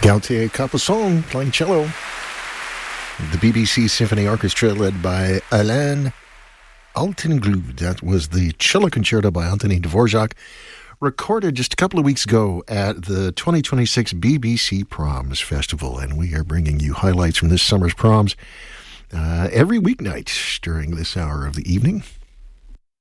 Gautier Capuçon playing cello. The BBC Symphony Orchestra led by Alain Altinglou. That was the cello concerto by Anthony Dvorak, recorded just a couple of weeks ago at the 2026 BBC Proms Festival. And we are bringing you highlights from this summer's proms every weeknight during this hour of the evening.